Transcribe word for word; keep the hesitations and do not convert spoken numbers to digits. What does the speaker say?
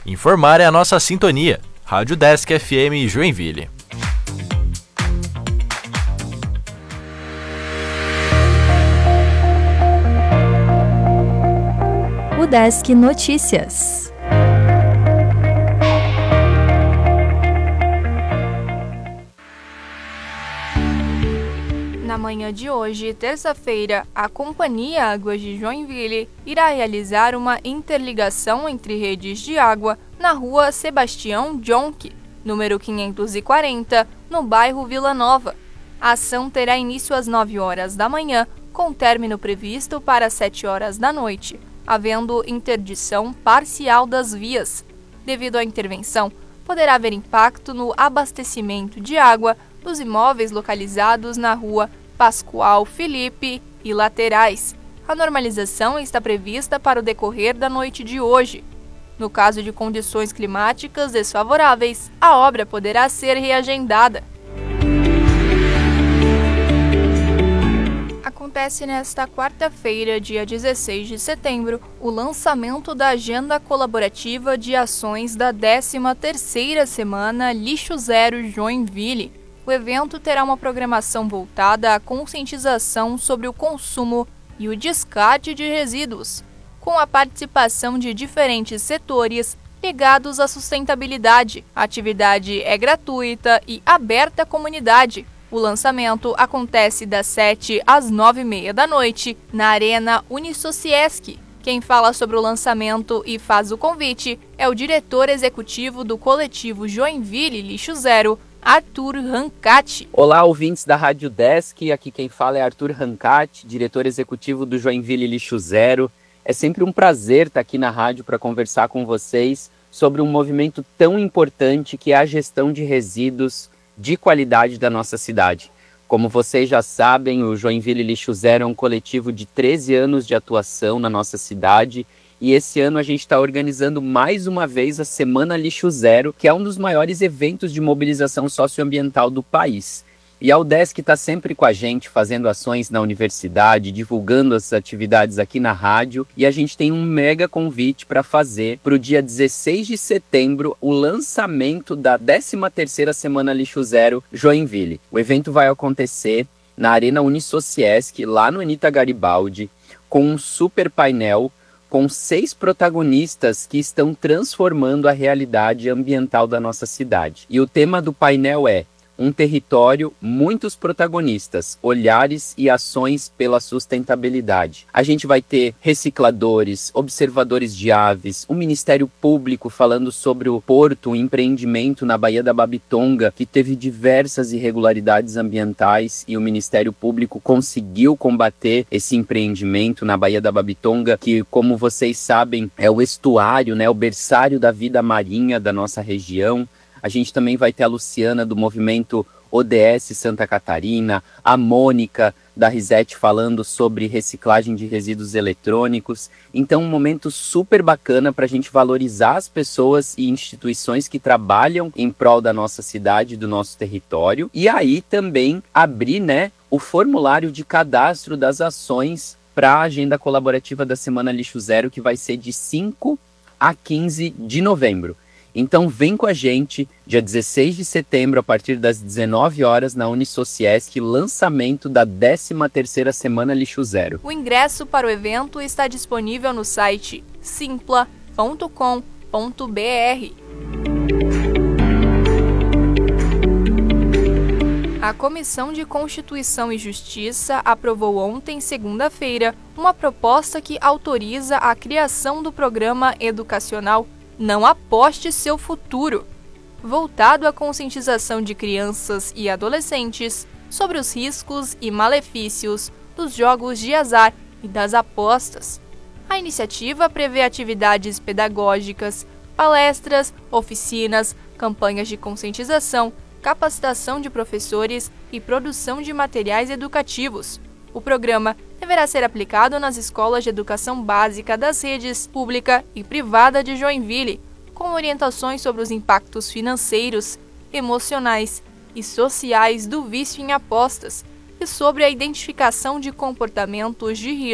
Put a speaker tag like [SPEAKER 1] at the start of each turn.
[SPEAKER 1] Informar é a nossa sintonia. Rádio Desk F M Joinville.
[SPEAKER 2] O Desk Notícias.
[SPEAKER 3] Na manhã de hoje, terça-feira, a Companhia Águas de Joinville irá realizar uma interligação entre redes de água na rua Sebastião Jonck, número quinhentos e quarenta, no bairro Vila Nova. A ação terá início às nove horas da manhã, com término previsto para as sete horas da noite, havendo interdição parcial das vias. Devido à intervenção, poderá haver impacto no abastecimento de água dos imóveis localizados na rua Pascoal Felipe e laterais. A normalização está prevista para o decorrer da noite de hoje. No caso de condições climáticas desfavoráveis, a obra poderá ser reagendada. Acontece nesta quarta-feira, dia dezesseis de setembro, o lançamento da Agenda Colaborativa de Ações da décima terceira Semana Lixo Zero Joinville. O evento terá uma programação voltada à conscientização sobre o consumo e o descarte de resíduos, com a participação de diferentes setores ligados à sustentabilidade. A atividade é gratuita e aberta à comunidade. O lançamento acontece das sete às nove e meia da noite na Arena Unisociesc. Quem fala sobre o lançamento e faz o convite é o diretor executivo do coletivo Joinville Lixo Zero, Arthur Rancati.
[SPEAKER 4] Olá, ouvintes da Rádio Desk, aqui quem fala é Arthur Rancati, diretor executivo do Joinville Lixo Zero. É sempre um prazer estar aqui na rádio para conversar com vocês sobre um movimento tão importante que é a gestão de resíduos de qualidade da nossa cidade. Como vocês já sabem, o Joinville Lixo Zero é um coletivo de treze anos de atuação na nossa cidade. E esse ano a gente está organizando mais uma vez a Semana Lixo Zero, que é um dos maiores eventos de mobilização socioambiental do país. E a UDESC está sempre com a gente, fazendo ações na universidade, divulgando as atividades aqui na rádio. E a gente tem um mega convite para fazer para o dia dezesseis de setembro, o lançamento da décima terceira Semana Lixo Zero Joinville. O evento vai acontecer na Arena Unisociesc, lá no Anita Garibaldi, com um super painel com seis protagonistas que estão transformando a realidade ambiental da nossa cidade. E o tema do painel é Um Território, Muitos Protagonistas, Olhares e Ações pela Sustentabilidade. A gente vai ter recicladores, observadores de aves, o Ministério Público falando sobre o porto, o empreendimento na Baía da Babitonga, que teve diversas irregularidades ambientais e o Ministério Público conseguiu combater esse empreendimento na Baía da Babitonga, que, como vocês sabem, é o estuário, né, o berçário da vida marinha da nossa região. A gente também vai ter a Luciana do movimento O D S Santa Catarina, a Mônica da Risete falando sobre reciclagem de resíduos eletrônicos. Então, um momento super bacana para a gente valorizar as pessoas e instituições que trabalham em prol da nossa cidade, do nosso território. E aí também abrir, né, o formulário de cadastro das ações para a agenda colaborativa da Semana Lixo Zero, que vai ser de cinco a quinze de novembro. Então vem com a gente, dia dezesseis de setembro, a partir das dezenove horas, na Unisociesc, lançamento da décima terceira Semana Lixo Zero.
[SPEAKER 3] O ingresso para o evento está disponível no site simpla ponto com ponto b r. A Comissão de Constituição e Justiça aprovou ontem, segunda-feira, uma proposta que autoriza a criação do programa educacional Não Aposte Seu Futuro, voltado à conscientização de crianças e adolescentes sobre os riscos e malefícios dos jogos de azar e das apostas. A iniciativa prevê atividades pedagógicas, palestras, oficinas, campanhas de conscientização, capacitação de professores e produção de materiais educativos. O programa deverá ser aplicado nas escolas de educação básica das redes pública e privada de Joinville, com orientações sobre os impactos financeiros, emocionais e sociais do vício em apostas e sobre a identificação de comportamentos de risco.